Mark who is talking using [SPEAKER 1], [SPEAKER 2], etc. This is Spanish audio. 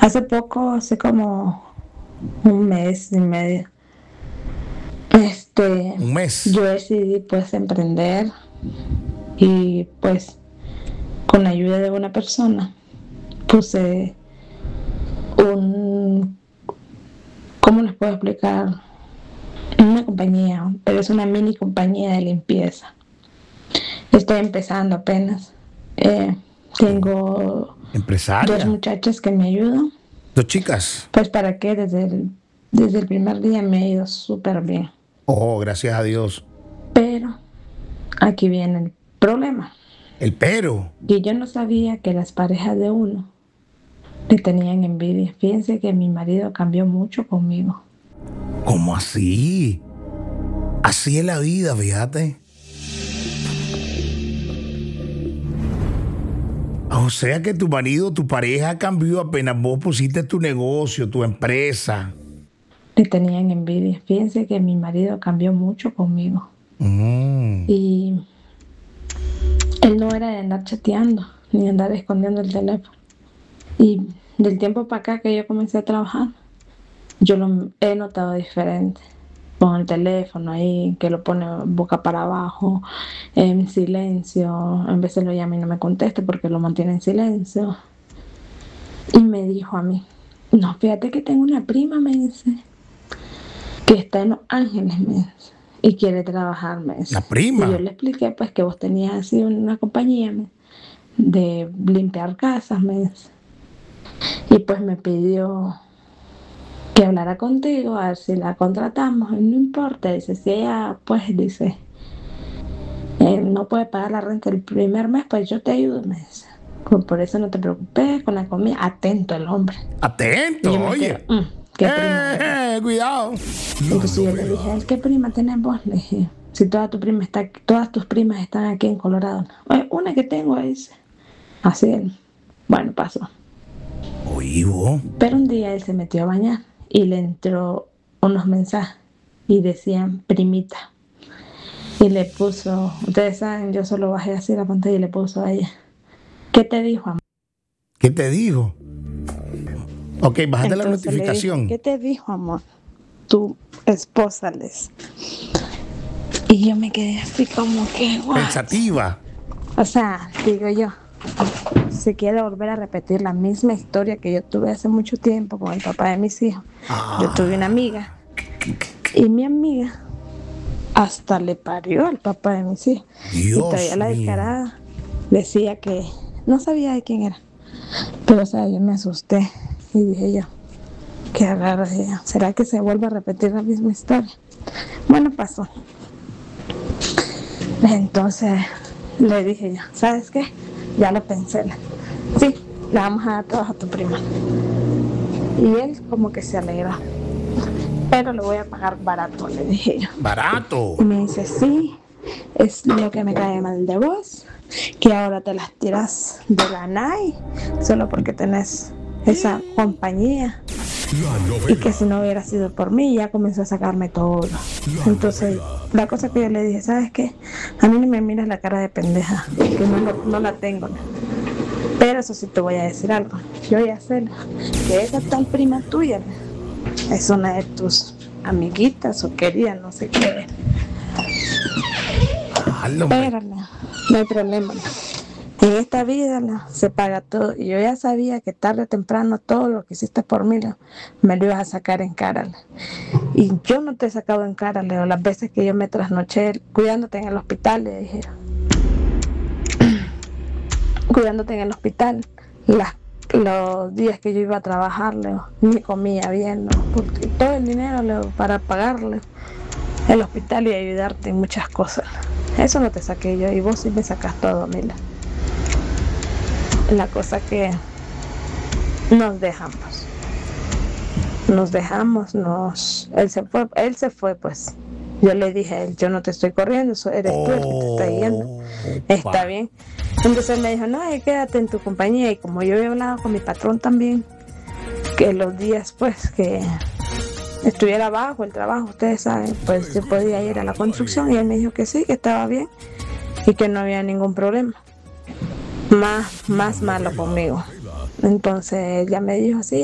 [SPEAKER 1] Hace poco, hace como un mes y medio,
[SPEAKER 2] Un
[SPEAKER 1] yo
[SPEAKER 2] mes.
[SPEAKER 1] decidí pues emprender y pues con la ayuda de una persona puse un, ¿cómo les puedo explicar? Una compañía, pero es una mini compañía de limpieza. Estoy empezando apenas. Eh, Tengo dos
[SPEAKER 2] Empresaria.
[SPEAKER 1] muchachas que me ayudan.
[SPEAKER 2] Dos chicas.
[SPEAKER 1] Pues para qué, desde el primer día me ha ido súper bien.
[SPEAKER 2] Oh, gracias a Dios.
[SPEAKER 1] Pero aquí viene el problema.
[SPEAKER 2] El pero.
[SPEAKER 1] Y yo no sabía que las parejas de uno le tenían envidia. Fíjense que mi marido cambió mucho conmigo.
[SPEAKER 2] ¿Cómo así? Así es la vida, fíjate. O sea que tu marido, tu pareja cambió apenas vos pusiste tu negocio, tu empresa.
[SPEAKER 1] Le tenían envidia. Fíjense que mi marido cambió mucho conmigo.
[SPEAKER 2] Mm.
[SPEAKER 1] Y él no era de andar chateando, ni de andar escondiendo el teléfono. Y del tiempo para acá que yo comencé a trabajar, yo lo he notado diferente. Con el teléfono ahí, que lo pone boca para abajo, en silencio. En veces lo llama y no me contesta porque lo mantiene en silencio. Y me dijo a mí, no, fíjate que tengo una prima, me dice, que está en Los Ángeles, me dice, y quiere trabajar, me
[SPEAKER 2] La
[SPEAKER 1] dice. Y yo
[SPEAKER 2] prima.
[SPEAKER 1] le expliqué pues que vos tenías así una compañía de limpiar casas, me dice. Y pues me pidió que hablara contigo, a ver si la contratamos, y no importa, dice, si ella pues dice, no puede pagar la renta el primer mes, pues yo te ayudo, me dice. Por eso no te preocupes con la comida, atento el hombre. Y
[SPEAKER 2] Atento,
[SPEAKER 1] yo me quedo,
[SPEAKER 2] oye.
[SPEAKER 1] qué prima tenés.
[SPEAKER 2] Cuidado.
[SPEAKER 1] Entonces yo le dije, ¿qué prima tenés vos? Le dije, si todas tus primas están aquí en Colorado. "Oye, una que tengo es así. Bueno, pasó.
[SPEAKER 2] Oye, vos.
[SPEAKER 1] Pero un día él se metió a bañar y le entró unos mensajes y decían primita. Y le puso, ustedes saben, yo solo bajé así la pantalla y le puso a ella, ¿qué te dijo, amor?
[SPEAKER 2] ¿Qué te dijo? Ok, bájate la
[SPEAKER 1] Entonces le dijo, ¿qué
[SPEAKER 2] notificación.
[SPEAKER 1] te dijo, amor? Tu esposa les. Y yo me quedé así como que, ¿what?
[SPEAKER 2] Pensativa.
[SPEAKER 1] O sea, digo yo, si quiere volver a repetir la misma historia que yo tuve hace mucho tiempo con el papá de mis hijos. Yo tuve una
[SPEAKER 2] Ah,
[SPEAKER 1] amiga y mi amiga hasta le parió al papá de mis hijos. Y todavía
[SPEAKER 2] Dios
[SPEAKER 1] la
[SPEAKER 2] mío.
[SPEAKER 1] descarada decía que no sabía de quién era. Pero, o sea, yo me asusté y dije yo, qué raro, dije yo, ¿será que se vuelve a repetir la misma historia? Bueno, pasó. Entonces le dije yo, ¿sabes qué? Ya lo pensé. Sí, le vamos a dar trabajo a tu prima. Y él como que se alegró. Pero le voy a pagar barato, le dije yo.
[SPEAKER 2] Barato.
[SPEAKER 1] Y me dice, sí, es lo que me cae mal de vos, que ahora te las tiras de la NAI solo porque tenés esa compañía y que si no hubiera sido por mí ya comenzó a sacarme todo. Entonces la cosa que yo le dije, ¿sabes qué? A mí no me miras la cara de pendeja, que no la tengo, ¿no? Pero eso sí te voy a decir algo, yo ya sé que esa tal prima tuya es una de tus amiguitas o queridas, no sé qué.
[SPEAKER 2] Hazlo, hombre.
[SPEAKER 1] Pero no hay problema. En esta vida se paga todo. Y yo ya sabía que tarde o temprano todo lo que hiciste por mí me lo ibas a sacar en cara. Y yo no te he sacado en cara, Leo. Las veces que yo me trasnoché cuidándote en el hospital, le dije, cuidándote en el hospital, los días que yo iba a trabajar, Leo, ni comía bien, ¿no? Porque todo el dinero, Leo, para pagarle el hospital y ayudarte en muchas cosas. Eso no te saqué yo y vos sí me sacas todo, Mila. La cosa que nos dejamos. Él se fue pues. Yo le dije a él, yo no te estoy corriendo, eso eres tú el que te está yendo. Está
[SPEAKER 2] Opa.
[SPEAKER 1] bien. Entonces él me dijo, no, quédate en tu compañía. Y como yo había hablado con mi patrón también, que los días pues que estuviera bajo el trabajo, ustedes saben, pues yo podía ir a la construcción y él me dijo que sí, que estaba bien y que no había ningún problema. Más malo conmigo. Entonces ya me dijo, sí,